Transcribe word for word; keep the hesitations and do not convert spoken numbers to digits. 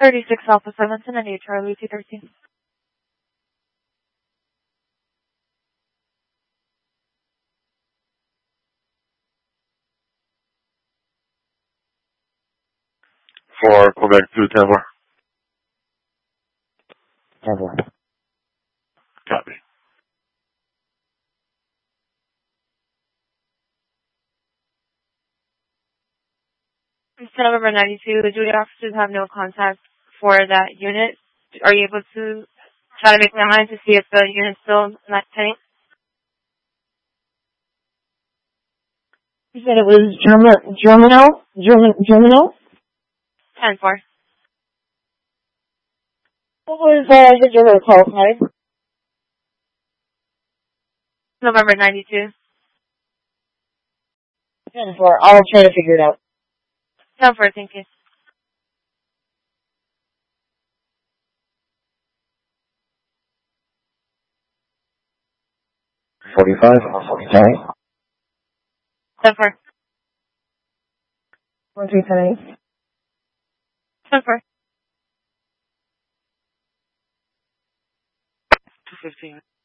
thirty-six Alpha seven and eight Charlie T thirteen. For Quebec two, ten four. ten four. Copy. To November ninety-two, the duty officers have no contact for that unit. Are you able to try to make my mind to see if the unit's still not pending? You said it was German, Germano? German, Germano? ten four. What was uh, the German call sign? November ninety-two. ten four. I'll try to figure it out. ten four, thank you. forty-five, sorry. ten four. one three seven eight. ten four. two fifteen.